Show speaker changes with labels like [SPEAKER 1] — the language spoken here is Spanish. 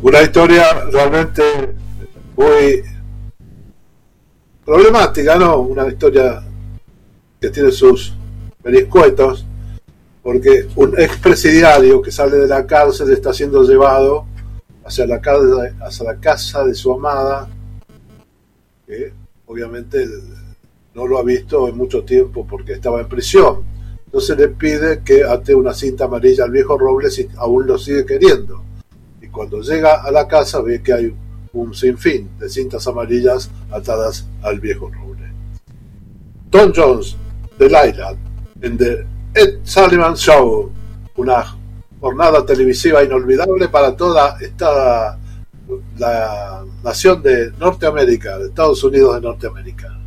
[SPEAKER 1] Una historia realmente muy problemática, ¿no? Una historia que tiene sus vericuetos, porque un expresidiario que sale de la cárcel está siendo llevado hacia la casa de su amada, que obviamente no lo ha visto en mucho tiempo porque estaba en prisión. Entonces le pide que ate una cinta amarilla al viejo Robles y aún lo sigue queriendo. Y cuando llega a la casa ve que hay un sinfín de cintas amarillas atadas al viejo Robles. Tom Jones, Delilah, en The Ed Sullivan Show, una jornada televisiva inolvidable para toda la nación de Norteamérica, de Estados Unidos de Norteamérica.